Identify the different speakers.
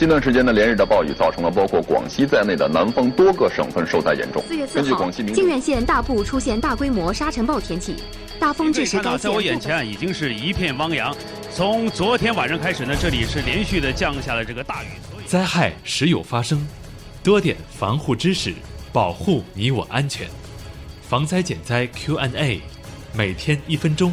Speaker 1: 近段时间的连日的暴雨，造成了包括广西在内的南方多个省份受灾严重。
Speaker 2: 4月4号，靖远县大部出现大规模沙尘暴天气，大风致使该县。
Speaker 3: 在我眼前已经是一片汪洋。从昨天晚上开始呢，这里是连续的降下了这个大雨。
Speaker 4: 灾害时有发生，多点防护知识，保护你我安全。防灾减灾 Q&A， 每天1分钟。